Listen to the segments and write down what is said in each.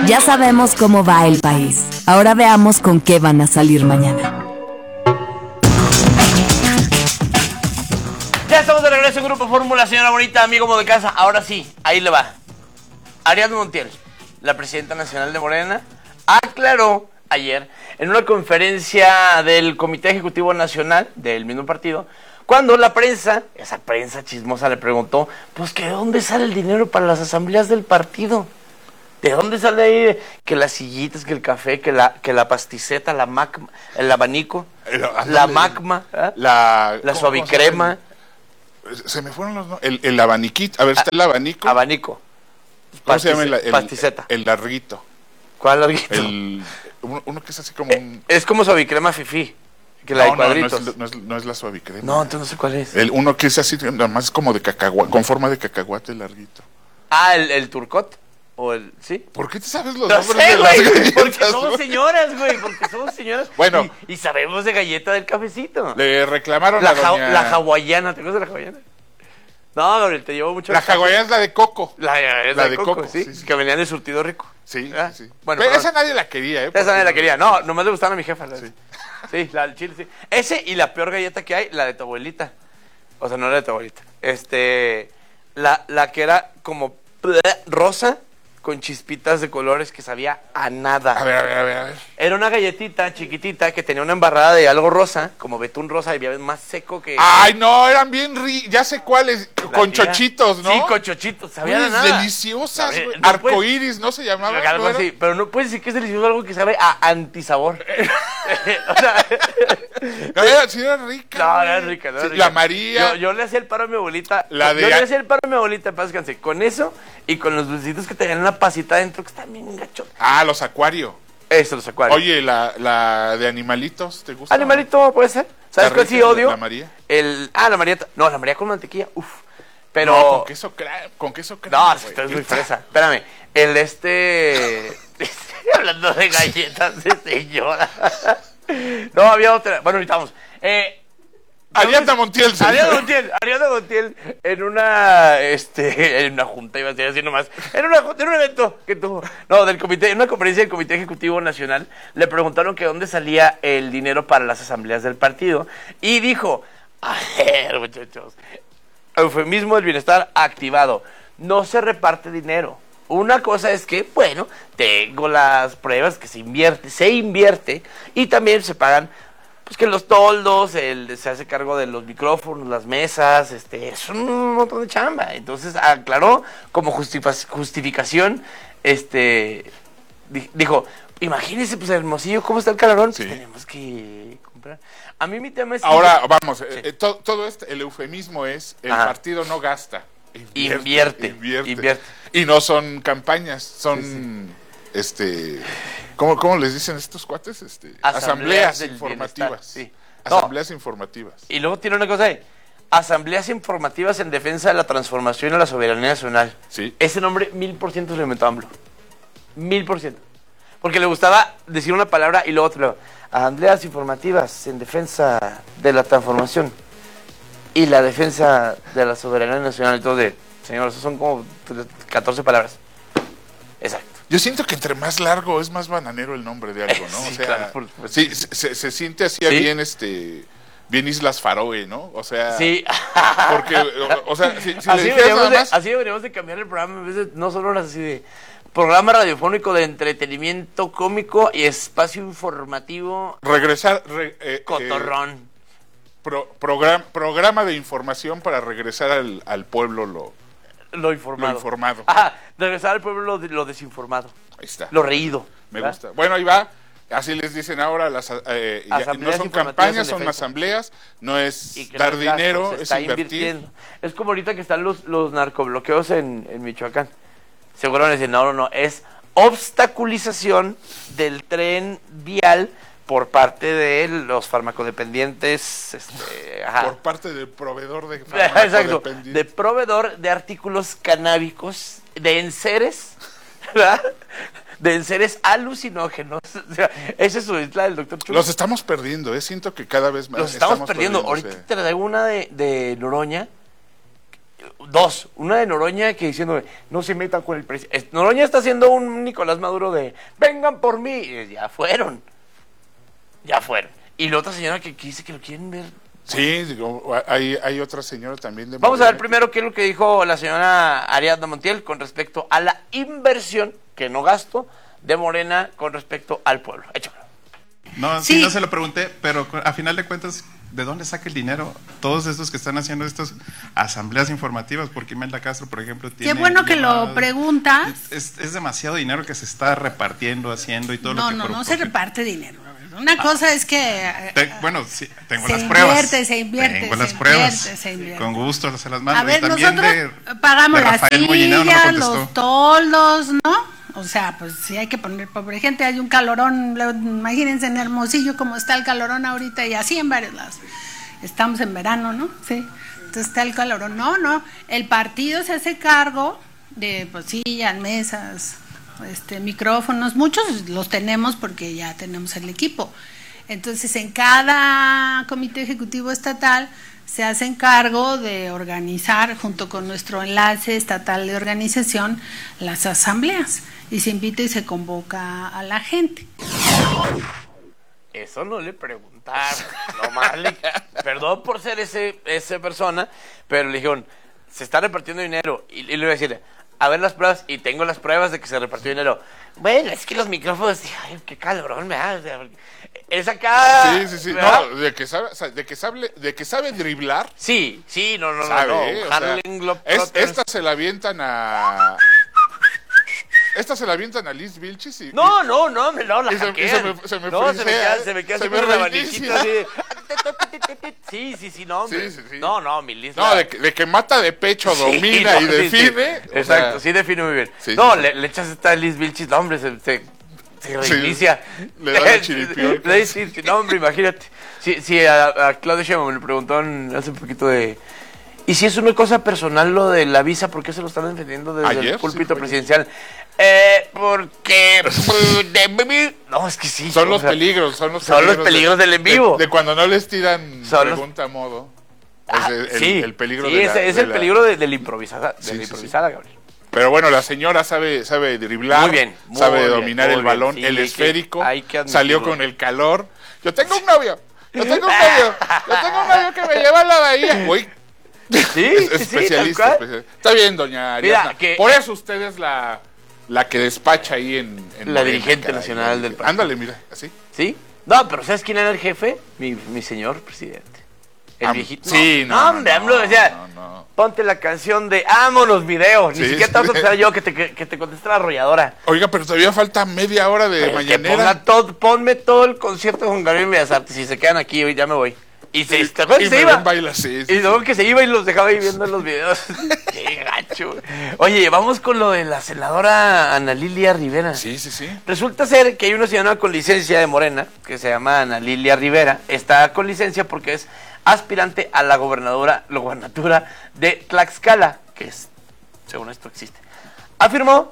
Ya sabemos cómo va el país. Ahora veamos con qué van a salir mañana. Ya estamos de regreso en Grupo Fórmula, señora bonita, amigo como de casa. Ahora sí, ahí le va. Ariadna Montiel, la presidenta nacional de Morena, aclaró ayer en una conferencia del Comité Ejecutivo Nacional del mismo partido, cuando la prensa, esa prensa chismosa, le preguntó, pues que de dónde sale el dinero para las asambleas del partido. ¿De dónde sale ahí que las sillitas, que el café, que la pasticeta, la macma, el abanico, la macma, la suavicrema? Se me fueron los nombres. El abaniquito. A ver, está el abanico. Abanico. ¿Cómo se llama pasticeta? El larguito. ¿Cuál larguito? Uno que es así como un... Es como suavicrema fifí. Que la de cuadritos. No es la suavicrema. No, entonces no sé cuál es. Uno que es así, nada más como de cacahuate, con forma de cacahuate larguito. Ah, el turcot. O el, ¿sí? ¿Por qué te sabes los no nombres sé, de las güey, galletas? porque somos señoras, güey, porque somos señoras. Bueno. Y sabemos de galleta del cafecito. Le reclamaron la hawaiana, ¿te acuerdas de la hawaiana? No, Gabriel, te llevo mucho. La hawaiana es la de coco. La de coco, sí, que venían de surtido rico. Sí, sí. Bueno, pero esa nadie la quería, Esa nadie la quería. No, nomás le gustaban a mi jefa. Sí, la del chile, sí. Ese y la peor galleta que hay, la de tu abuelita. O sea, no la de tu abuelita. La que era como rosa, con chispitas de colores que sabía a nada. A ver. Era una galletita chiquitita que tenía una embarrada de algo rosa, como betún rosa, y había más seco que... ¡Ay, no! Eran bien ya sé cuáles, con chochitos, ¿no? Sí, con chochitos, sabían a nada. Deliciosas, güey. No arcoíris, ¿no se llamaba? Algo así, pero no puedes decir que es delicioso algo que sabe a antisabor. O sea... sí era rica. No, era rica, no era rica. La María. Yo le hacía el paro a mi abuelita. Yo le hacía el paro a mi abuelita, paz descanse. Con eso y con los dulcitos que tenían una pasita adentro que están bien gachos. Ah, los acuarios. Eso, los acuarios. Oye, la de animalitos, ¿te gusta? Animalito, puede ser. ¿Sabes cuál sí odio? La María. La María. No, la María con mantequilla. Uf. Pero. No, con queso crema. No, esto es muy fresa. Espérame. Estoy hablando de galletas de señora. No, había otra. Bueno, ahorita vamos. Ariadna Montiel. Ariadna Montiel en una junta, iba a decir así nomás, en un evento que tuvo, en una conferencia del Comité Ejecutivo Nacional, le preguntaron que dónde salía el dinero para las asambleas del partido, y dijo, a ver, muchachos, eufemismo del bienestar activado, no se reparte dinero. Una cosa es que, bueno, tengo las pruebas que se invierte, y también se pagan, pues que los toldos, se hace cargo de los micrófonos, las mesas, es un montón de chamba. Entonces aclaró como justificación, dijo, imagínese, pues Hermosillo, ¿cómo está el calorón? Sí. Pues tenemos que comprar. A mí mi tema es... Ahora, vamos, sí. todo el eufemismo es, el partido no gasta. Invierte. Y no son campañas, son, ¿cómo les dicen estos cuates? Asambleas informativas. Sí. Asambleas informativas. Y luego tiene una cosa ahí. Asambleas informativas en defensa de la transformación y la soberanía nacional. Sí. Ese nombre 1000% se lo inventó AMLO. 1000%. Porque le gustaba decir una palabra y luego otro. Asambleas informativas en defensa de la transformación y la defensa de la soberanía nacional. Entonces, señor, eso son como 14 palabras. Exacto. Yo siento que entre más largo es más bananero el nombre de algo, ¿no? Sí, o sea, claro, sí, se siente así ¿sí? bien Islas Faroe, ¿no? O sea, sí. Porque, o sea, si así, le dijeras nada más, así deberíamos de cambiar el programa, en vez de no solo así de programa radiofónico de entretenimiento cómico y espacio informativo. Regresar, cotorrón. Programa de información para regresar al pueblo lo informado. Regresar al pueblo lo desinformado. Ahí está. Lo reído. Me gusta. Bueno, ahí va. Así les dicen ahora, no son campañas, son asambleas, no es dar dinero, es invertir. Es como ahorita que están los narcobloqueos en Michoacán. Seguro van a decir, no, es obstaculización del tren vial por parte de los farmacodependientes. Por parte del proveedor de exacto, de proveedor de artículos canábicos, de enseres, ¿verdad? De enseres alucinógenos. O sea, esa es su isla del doctor Chulo. Los estamos perdiendo, siento que cada vez más los estamos perdiendo. Ahorita sí. te traigo una de Noroña. dos. Una de Noroña que diciendo, no se metan con el presidente. Noroña está haciendo un Nicolás Maduro de, vengan por mí. Y ya fueron. Y la otra señora que dice que lo quieren ver. Sí, digo, hay otra señora también de Vamos a ver primero qué es lo que dijo la señora Ariadna Montiel con respecto a la inversión, que no gasto, de Morena con respecto al pueblo. Échalo. No, sí, no se lo pregunté, pero a final de cuentas, ¿de dónde saca el dinero todos estos que están haciendo estas asambleas informativas? Porque Imelda Castro, por ejemplo, tiene... Qué bueno que lo preguntas. Es demasiado dinero que se está repartiendo, haciendo y todo lo que... No se reparte dinero. Una cosa es que... bueno, sí, tengo las pruebas. Se invierte. Tengo las pruebas. Con gusto se las mando. A ver, también nosotros pagamos las sillas, no los toldos, ¿no? O sea, pues sí hay que poner pobre gente. Hay un calorón, imagínense en Hermosillo como está el calorón ahorita y así en varios lados. Estamos en verano, ¿no? Sí. Entonces está el calorón. No. El partido se hace cargo de pues sillas, mesas, micrófonos. Muchos los tenemos porque ya tenemos el equipo. Entonces en cada comité ejecutivo estatal se hacen cargo de organizar junto con nuestro enlace estatal de organización las asambleas y se invita y se convoca a la gente. Eso no le preguntaron, nomás perdón por ser esa persona, pero le dijeron, se está repartiendo dinero, y le iba a decir, a ver las pruebas, y tengo las pruebas de que se repartió dinero. Bueno, es que los micrófonos, ay, qué cabrón me da. Es acá. Sí. No, de que sabe driblar. Sí, no. Esta se la avientan a Liz Vilchis y... No, la hackean. Se me queda así con la maniquita así de... Sí, no, hombre. Sí. No, mi Liz. No, de que mata de pecho, domina y define. Sí. Exacto, sí define muy bien. No, le echas esta Liz Vilchis, no, hombre, se reinicia. Le da la chiripión. No, hombre, imagínate. Sí, a Claudio Sheinbaum me le preguntó hace un poquito de... ¿Y si es una cosa personal lo de la visa? ¿Por qué se lo están defendiendo desde el púlpito presidencial? Porque... No, es que sí. Son los peligros del en vivo. De cuando no les tiran pregunta a modo. El peligro es el peligro de la improvisada. Gabriel. Pero bueno, la señora sabe driblar. Muy bien. Sabe dominar el balón, el esférico. Salió con el calor. Yo tengo un novio que me lleva a la bahía. Uy. Sí, especialista. Está bien, doña Ariadna. Por eso usted es la que despacha ahí en la dirigente nacional del partido. Ándale, mira, así. ¿Sí? No, pero ¿sabes quién era el jefe? Mi señor presidente. El viejito. Sí, no, hombre, AMLO decía, ponte la canción de Vámonos video. Ni siquiera te voy a contestar yo que te conteste la arrolladora. Oiga, pero todavía falta media hora de mañanera. Ponme todo el concierto con Gabriel Bellas Artes. Si se quedan aquí, hoy ya me voy. Y se iba. Y luego que se iba y los dejaba ahí viendo los videos. Qué gacho. Oye, vamos con lo de la senadora Ana Lilia Rivera. Sí. Resulta ser que hay una señora con licencia de Morena, que se llama Ana Lilia Rivera. Está con licencia porque es aspirante a la gobernatura de Tlaxcala, que es, según esto existe. Afirmó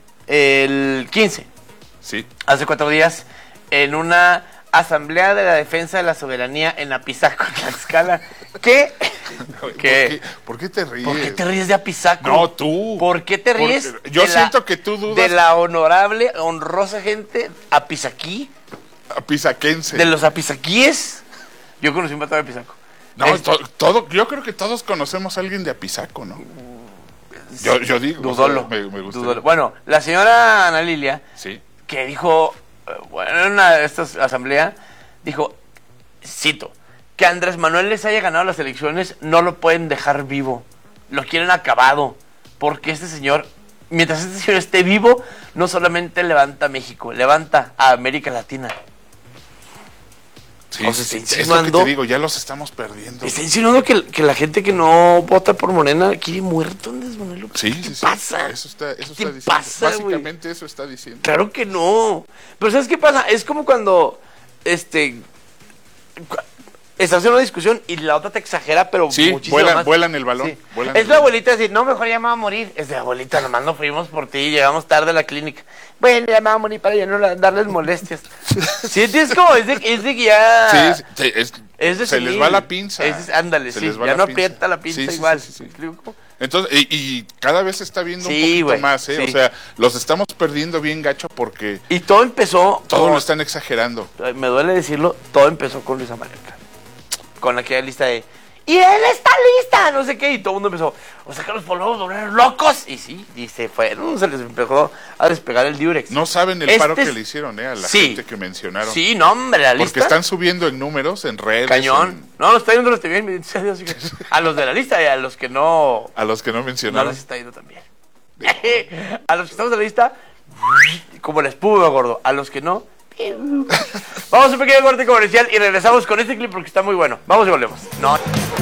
el 15, hace 4 días, en una asamblea de la defensa de la soberanía en Apizaco, Tlaxcala, que... ¿Por qué te ríes? ¿Por qué te ríes de Apizaco? No, tú. ¿Por qué te ríes? Yo siento que tú dudas. De la honorable, honrosa gente apizaquí. Apizaquense. De los apizaquíes. Yo conocí un vato de Apizaco. No, yo creo que todos conocemos a alguien de Apizaco, ¿no? Yo digo. Dudolo. Me gusta. Dudolo. Bueno, la señora Ana Lilia, sí, que dijo, bueno, en una de estas asambleas, dijo, cito, que Andrés Manuel les haya ganado las elecciones, no lo pueden dejar vivo. Lo quieren acabado. Porque este señor, mientras este señor esté vivo, no solamente levanta a México, levanta a América Latina. Sí, es lo que te digo, ya los estamos perdiendo. Está insinuando que la gente que no vota por Morena quiere muerto Andrés Manuel. ¿Qué pasa? Eso está diciendo. Pasa, básicamente wey? Eso está diciendo. Claro que no. Pero ¿sabes qué pasa? Es como cuando estás en una discusión y la otra te exagera, pero muchísimo más. Vuelan el balón. Sí. Es la abuelita decir, no, mejor ya me va a morir. Es de abuelita, nomás no fuimos por ti, llegamos tarde a la clínica. Bueno, ya me va a morir para ya no darles molestias. Sí, es como, es de que ya... Sí, se les va la pinza. Ándale, sí, ya no aprieta la pinza igual. Sí. Entonces, y cada vez se está viendo un poquito más, ¿eh? Sí. O sea, los estamos perdiendo bien gacho porque... Y todo empezó... Todo lo están exagerando. Me duele decirlo, todo empezó con Luisa María Alcalde. Con aquella lista de... ¡Y él está lista! No sé qué. Y todo el mundo empezó... O sea, que los poblamos volvieron locos. Y sí, y se fueron. Se les empezó a despegar el diurex. No saben el paro que le hicieron, a la gente que mencionaron. Sí, no, hombre, la lista. Porque están subiendo en números, en redes. Cañón. No, los está yendo los bien. A los de la lista y a los que no... A los que no mencionaron. No les está yendo también. A los que estamos en la lista, como la espuma, gordo. A los que no... Vamos a un pequeño corte comercial y regresamos con este clip porque está muy bueno. Vamos y volvemos. No.